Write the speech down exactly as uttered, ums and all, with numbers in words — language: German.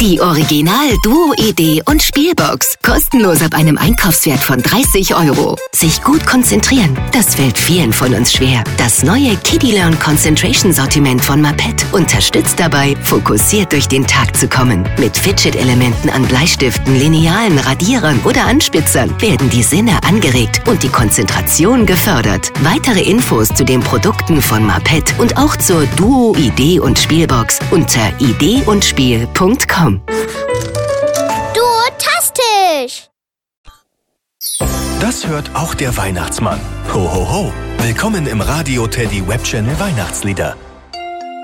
Die Original-Duo-Idee und Spielbox. Kostenlos ab einem Einkaufswert von dreißig Euro. Sich gut konzentrieren, das fällt vielen von uns schwer. Das neue Kiddie Learn Concentration Sortiment von Maped unterstützt dabei, fokussiert durch den Tag zu kommen. Mit Fidget-Elementen an Bleistiften, Linealen, Radierern oder Anspitzern werden die Sinne angeregt und die Konzentration gefördert. Weitere Infos zu den Produkten von Maped und auch zur Duo-Idee und Spielbox unter idee und spiel punkt com. Duotastisch! Das hört auch der Weihnachtsmann. Ho, ho, ho. Willkommen im Radio Teddy Webchannel Weihnachtslieder.